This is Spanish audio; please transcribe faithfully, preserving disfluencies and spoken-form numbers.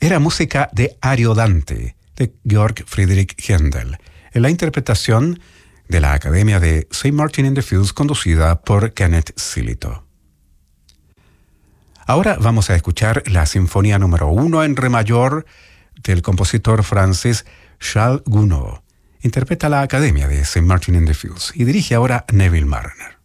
Era música de Ariodante, de Georg Friedrich Händel, en la interpretación de la Academia de Saint Martin in the Fields, conducida por Kenneth Silito. Ahora vamos a escuchar la Sinfonía número uno en re mayor del compositor francés Charles Gounod. Interpreta la Academia de Saint Martin in the Fields y dirige ahora Neville Marriner.